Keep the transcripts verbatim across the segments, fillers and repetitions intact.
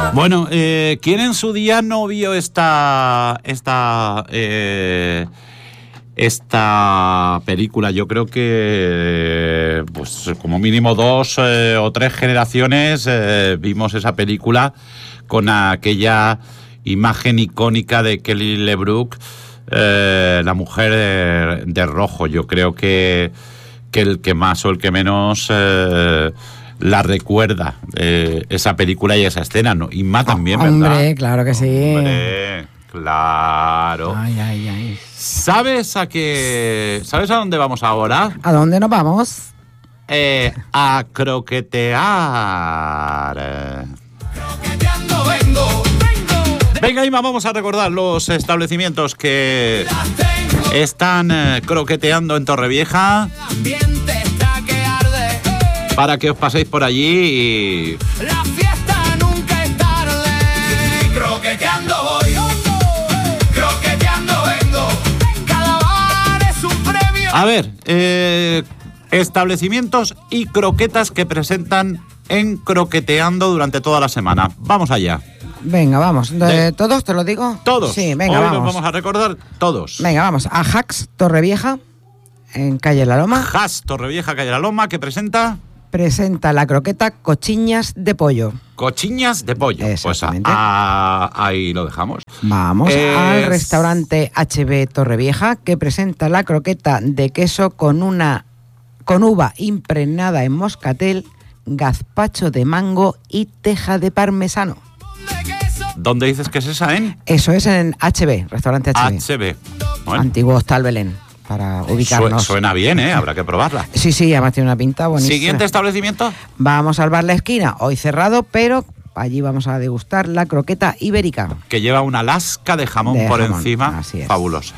Bueno, eh, ¿quién en su día no vio esta esta eh, esta película? Yo creo que pues como mínimo dos eh, o tres generaciones eh, vimos esa película con aquella imagen icónica de Kelly LeBrook, eh, la mujer de, de rojo. Yo creo que, que el que más o el que menos eh, la recuerda, eh, esa película y esa escena, ¿no? Inma también, ¿verdad? Hombre, claro que sí. Hombre, claro. Ay, ay, ay. ¿Sabes a qué? ¿Sabes a dónde vamos ahora? ¿A dónde nos vamos? Eh, a croquetear. Croqueteando vengo, vengo. Venga, Inma, vamos a recordar los establecimientos que están eh, croqueteando en Torrevieja. El ambiente está que arde. Para que os paséis por allí y... La fiesta nunca es tarde. Croqueteando voy, croqueteando vengo. Cada bar es un premio. A ver, eh, establecimientos y croquetas que presentan en Croqueteando durante toda la semana. Vamos allá. Venga, vamos. ¿De De- ¿Todos te lo digo? Todos. Sí, venga, Hoy vamos. los vamos a recordar todos. Venga, vamos. A Hacks Torrevieja, en calle La Loma, Has Torrevieja, calle La Loma, que presenta presenta la croqueta cochiñas de pollo. cochiñas de pollo. Pues a- Exactamente. a- ahí lo dejamos. Vamos Es- al restaurante H B Torrevieja, que presenta la croqueta de queso con una con uva impregnada en moscatel, gazpacho de mango y teja de parmesano. ¿Dónde dices que es esa, en? Eso es en H B, restaurante H B. H B. Bueno, Antiguo Hostal Belén, para su- ubicarnos. suena bien, ¿eh? Habrá que probarla. Sí, sí, además tiene una pinta buenísima. Siguiente establecimiento. Vamos al bar La Esquina, hoy cerrado, pero allí vamos a degustar la croqueta ibérica. Que lleva una lasca de jamón De por jamón, encima. así es. Fabulosa.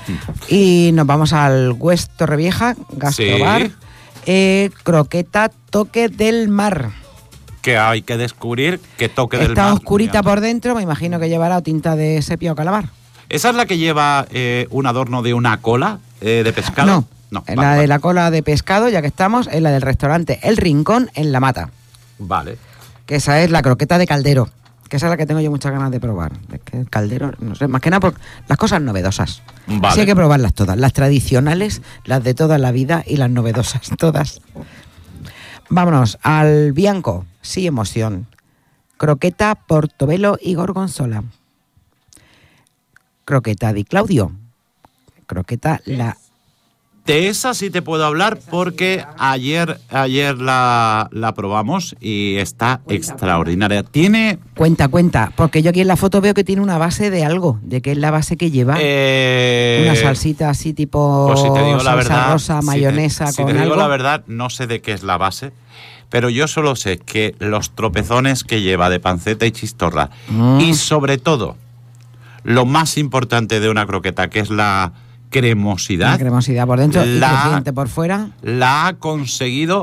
Y nos vamos al West Torrevieja, Gastrobar, Sí. eh, croqueta toque del mar. Que hay que descubrir que toque del Está mar. oscurita por dentro, me imagino que llevará o tinta de sepia o calamar. ¿Esa es la que lleva eh, un adorno de una cola eh, de pescado? No, No, la vale, de vale. la cola de pescado, ya que estamos, es la del restaurante El Rincón en La Mata, Vale. que esa es la croqueta de caldero, que esa es la que tengo yo muchas ganas de probar. Es que el caldero, no sé, más que nada por las cosas novedosas. Vale. Sí hay que probarlas todas, las tradicionales, las de toda la vida y las novedosas, todas. Vámonos al Bianco, sí emoción. Croqueta, portobelo y gorgonzola. Croqueta di Claudio. Croqueta la... De esa sí te puedo hablar porque ayer, ayer la, la probamos y está extraordinaria. Tiene... Cuenta, cuenta, porque yo aquí en la foto veo que tiene una base de algo. ¿De qué es la base que lleva? eh, Una salsita así tipo Pues si te digo la salsa verdad, rosa, si te- mayonesa si te, con digo algo. la verdad, no sé de qué es la base, pero yo solo sé que los tropezones que lleva de panceta y chistorra Mm. y sobre todo lo más importante de una croqueta, que es la cremosidad, La cremosidad por dentro y la- crujiente por fuera. la ha conseguido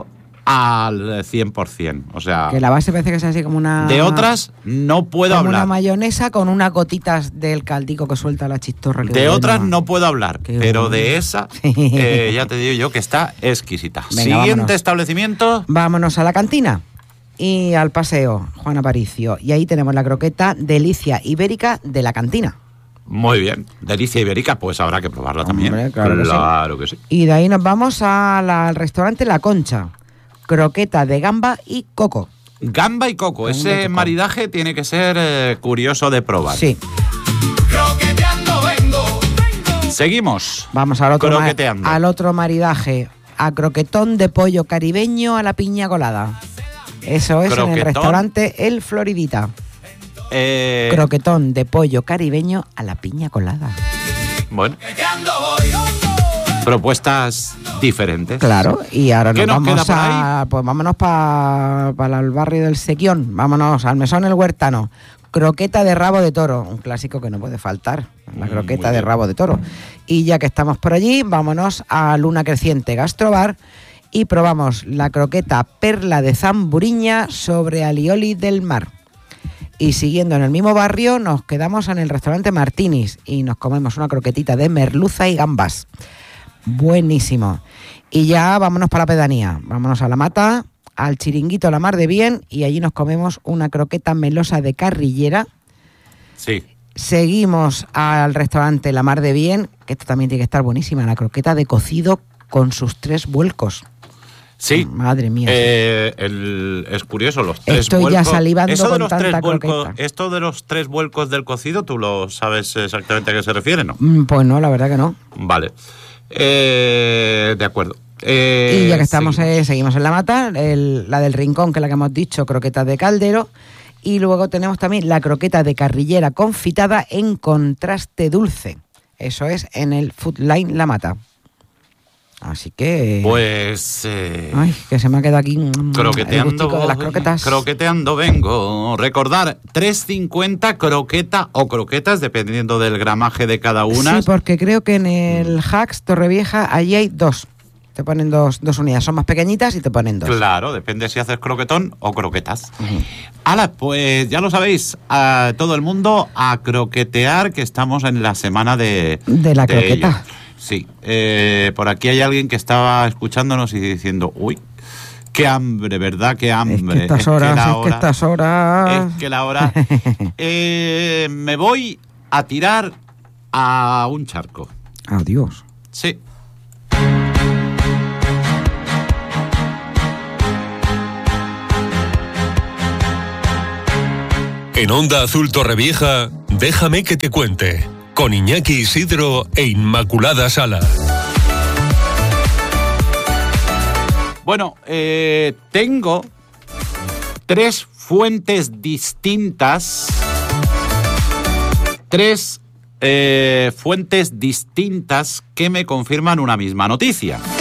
al cien por ciento. O sea, Que la base parece que es así como una... de otras no puedo como una hablar. mayonesa con unas gotitas del caldico que suelta la chistorra. Qué De bueno. otras no puedo hablar, Qué pero bueno. de esa, eh, ya te digo yo que está exquisita. Venga, Siguiente vámonos. establecimiento. Vámonos a la cantina y al paseo, Juan Aparicio. Y ahí tenemos la croqueta delicia ibérica de la cantina. Muy bien. Delicia ibérica, pues habrá que probarla también. Hombre, claro que sí. Claro que sí. Y de ahí nos vamos a la- al restaurante La Concha. Croqueta de gamba y coco. Gamba y coco. Gamba y Ese coco. maridaje tiene que ser eh, curioso de probar. Sí. Croqueteando vengo, vengo. Seguimos. Vamos al otro, ma- Croqueteando. al otro maridaje. A croquetón de pollo caribeño a la piña colada. Eso es en el Croquetón. restaurante El Floridita. Eh, Croquetón de pollo caribeño a la piña colada. bueno, Croqueteando voy. propuestas diferentes. Claro, y ahora ¿Qué nos nos vamos queda a... Pues vámonos para el barrio del Sequión. Vámonos al Mesón El Huertano. Croqueta de rabo de toro, un clásico que no puede faltar, la Mm, croqueta muy de bien. rabo de toro. Y ya que estamos por allí, vámonos a Luna Creciente Gastrobar y probamos la croqueta perla de Zamburiña sobre alioli del mar. Y siguiendo en el mismo barrio, nos quedamos en el restaurante Martinis y nos comemos una croquetita de merluza y gambas. Buenísimo. Y ya vámonos para la pedanía. Vámonos a La Mata, al Chiringuito La Mar de Bien y allí nos comemos una croqueta melosa de carrillera. Sí. Seguimos al restaurante La Mar de Bien, que esto también tiene que estar buenísima, la croqueta de cocido con sus tres vuelcos. Sí. Madre mía. Eh, el, es curioso, los tres Estoy vuelcos. ya salivando Eso de con los tanta tres vuelcos, croqueta. esto de los tres vuelcos del cocido, ¿tú lo sabes exactamente a qué se refiere, no? Mm, Pues no, la verdad que no. Vale. Eh, de acuerdo. Eh, Y ya que estamos, seguimos. eh, seguimos en La Mata, el- la del Rincón, que es la que hemos dicho, croqueta de caldero. Y luego tenemos también la croqueta de carrillera confitada en contraste dulce. Eso es en el Food Line La Mata. Así que... Pues... eh, Ay, que se me ha quedado aquí mm, el croqueteando, gustico de las croquetas. croqueteando vengo. Recordar, tres cincuenta croqueta o croquetas, dependiendo del gramaje de cada una. Sí, porque creo que en el Hacks Torrevieja allí hay dos. Te ponen dos, dos unidades, son más pequeñitas y te ponen dos. Claro, depende si haces croquetón o croquetas. Ujú. Hala, pues ya lo sabéis, a todo el mundo a croquetear, que estamos en la semana de... De la croqueta. ello. Sí, eh, por aquí hay alguien que estaba escuchándonos y diciendo, uy, qué hambre, ¿verdad? Qué hambre. Es que estas horas, la es que hora- estas horas... Es que la hora... Eh, me voy a tirar a un charco. Adiós. Sí. En Onda Azul Torrevieja, déjame que te cuente, con Iñaki Isidro e Inmaculada Sala. Bueno, eh, tengo tres fuentes distintas, tres eh, fuentes distintas que me confirman una misma noticia.